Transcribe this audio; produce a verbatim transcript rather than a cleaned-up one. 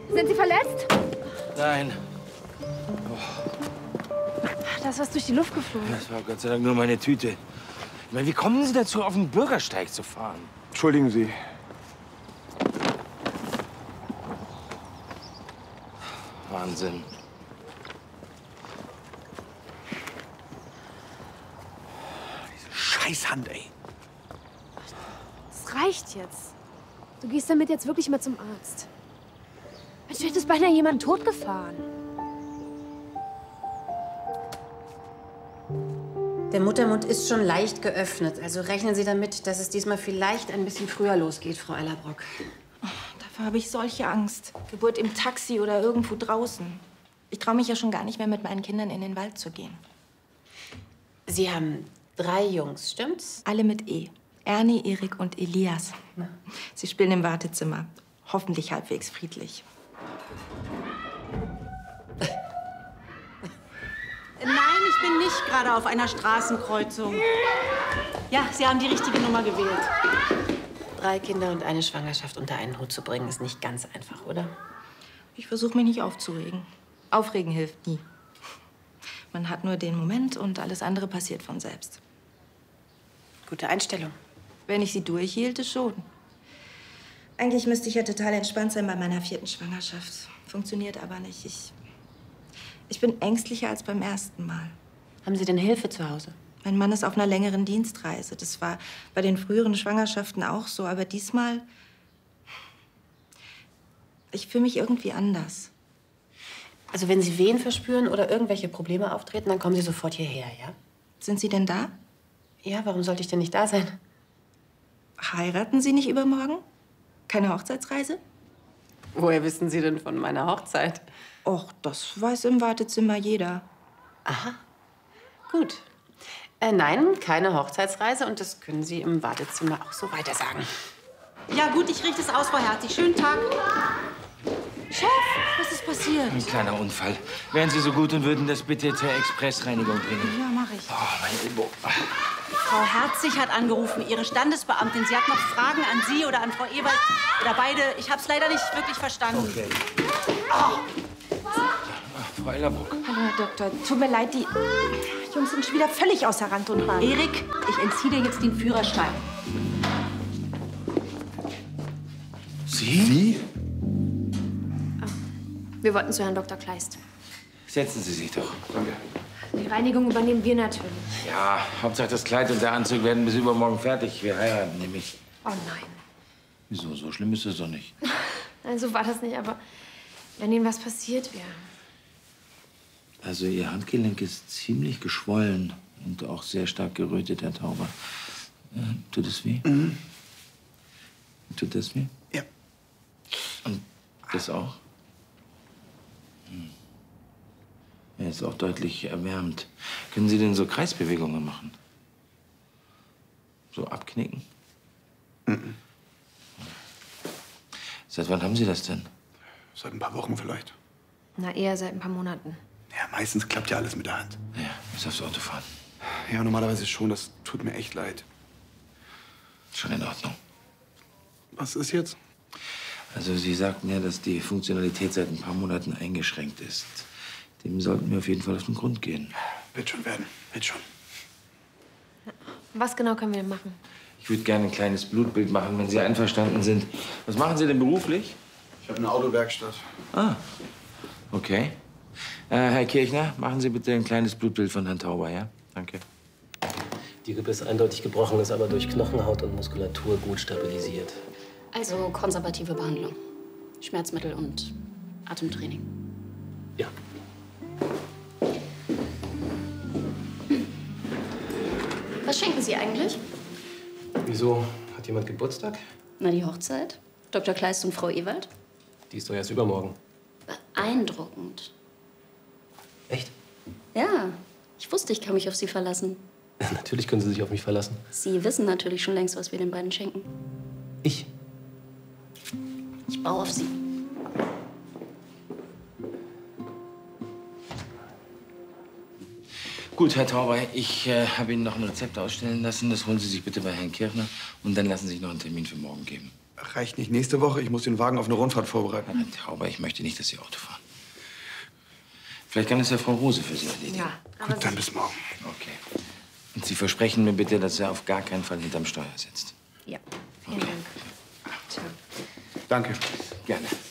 Sind Sie verletzt? Nein. Da ist was durch die Luft geflogen. Das war Gott sei Dank nur meine Tüte. Ich meine, wie kommen Sie dazu, auf den Bürgersteig zu fahren? Entschuldigen Sie. Wahnsinn. Diese Scheißhand, ey. Das reicht jetzt. Du gehst damit jetzt wirklich mal zum Arzt. Mensch, du hättest beinahe jemanden totgefahren. Der Muttermund ist schon leicht geöffnet. Also rechnen Sie damit, dass es diesmal vielleicht ein bisschen früher losgeht, Frau Ellerbrock. Oh, dafür habe ich solche Angst. Geburt im Taxi oder irgendwo draußen. Ich traue mich ja schon gar nicht mehr, mit meinen Kindern in den Wald zu gehen. Sie haben drei Jungs, stimmt's? Alle mit E. Ernie, Erik und Elias. Na. Sie spielen im Wartezimmer. Hoffentlich halbwegs friedlich. Nein, ich bin nicht gerade auf einer Straßenkreuzung. Ja, Sie haben die richtige Nummer gewählt. Drei Kinder und eine Schwangerschaft unter einen Hut zu bringen, ist nicht ganz einfach, oder? Ich versuche mich nicht aufzuregen. Aufregen hilft nie. Man hat nur den Moment und alles andere passiert von selbst. Gute Einstellung. Wenn ich sie durchhielte, schon. Eigentlich müsste ich ja total entspannt sein bei meiner vierten Schwangerschaft. Funktioniert aber nicht. Ich, ich bin ängstlicher als beim ersten Mal. Haben Sie denn Hilfe zu Hause? Mein Mann ist auf einer längeren Dienstreise. Das war bei den früheren Schwangerschaften auch so. Aber diesmal... Ich fühle mich irgendwie anders. Also wenn Sie Wehen verspüren oder irgendwelche Probleme auftreten, dann kommen Sie sofort hierher, ja? Sind Sie denn da? Ja, warum sollte ich denn nicht da sein? Heiraten Sie nicht übermorgen? Keine Hochzeitsreise? Woher wissen Sie denn von meiner Hochzeit? Och, das weiß im Wartezimmer jeder. Aha, gut. Äh, nein, keine Hochzeitsreise und das können Sie im Wartezimmer auch so weitersagen. Ja gut, ich richte es aus, Frau Herzig. Schönen Tag. Chef, was ist passiert? Ein kleiner Unfall. Wären Sie so gut und würden das bitte zur Expressreinigung bringen? Ja, mach ich. Oh, mein Elbow. Frau Herzig hat angerufen, Ihre Standesbeamtin. Sie hat noch Fragen an Sie oder an Frau Ewald oder beide. Ich habe es leider nicht wirklich verstanden. Okay. Oh. Ach, Frau Ellerbrock. Hallo, Herr Doktor. Tut mir leid, die Jungs sind schon wieder völlig außer Rand und Band. Erik, ich entziehe dir jetzt den Führerschein. Sie? Sie? Wir wollten zu Herrn Doktor Kleist. Setzen Sie sich doch. Danke. Die Reinigung übernehmen wir natürlich. Ja, Hauptsache das Kleid und der Anzug werden bis übermorgen fertig. Wir heiraten nämlich. Oh nein. Wieso? So schlimm ist es doch nicht. Nein, so war das nicht, aber wenn Ihnen was passiert wäre. Also Ihr Handgelenk ist ziemlich geschwollen und auch sehr stark gerötet, Herr Tauber. Äh, tut es weh? Mhm. Tut das weh? Ja. Und das auch? Hm. Er ist auch deutlich erwärmt. Können Sie denn so Kreisbewegungen machen? So abknicken? Mhm. Seit wann haben Sie das denn? Seit ein paar Wochen vielleicht. Na, eher seit ein paar Monaten. Ja, meistens klappt ja alles mit der Hand. Ja, bis aufs Auto fahren. Ja, normalerweise schon. Das tut mir echt leid. Schon in Ordnung. Was ist jetzt? Also Sie sagten ja, dass die Funktionalität seit ein paar Monaten eingeschränkt ist. Dem sollten wir auf jeden Fall auf den Grund gehen. Wird schon werden. Wird schon. Was genau können wir denn machen? Ich würde gerne ein kleines Blutbild machen, wenn Sie einverstanden sind. Was machen Sie denn beruflich? Ich habe eine Autowerkstatt. Ah, okay. Äh, Herr Kirchner, machen Sie bitte ein kleines Blutbild von Herrn Tauber, ja? Danke. Die Rippe ist eindeutig gebrochen, ist aber durch Knochenhaut und Muskulatur gut stabilisiert. Also konservative Behandlung. Schmerzmittel und Atemtraining. Ja. Was schenken Sie eigentlich? Wieso? Hat jemand Geburtstag? Na, die Hochzeit. Doktor Kleist und Frau Ewald. Die ist doch erst übermorgen. Beeindruckend. Echt? Ja, ich wusste, ich kann mich auf Sie verlassen. Natürlich können Sie sich auf mich verlassen. Sie wissen natürlich schon längst, was wir den beiden schenken. Ich? Ich baue auf Sie. Gut, Herr Tauber, ich äh, habe Ihnen noch ein Rezept ausstellen lassen. Das holen Sie sich bitte bei Herrn Kirchner. Und dann lassen Sie sich noch einen Termin für morgen geben. Reicht nicht. Nächste Woche, ich muss den Wagen auf eine Rundfahrt vorbereiten. Herr Tauber, ich möchte nicht, dass Sie Auto fahren. Vielleicht kann es ja Frau Rose für Sie erledigen. Ja, Gut, dann bis morgen. Okay. Und Sie versprechen mir bitte, dass er auf gar keinen Fall hinterm Steuer sitzt. Ja, vielen Okay. Dank. Tja. Danke. Gerne.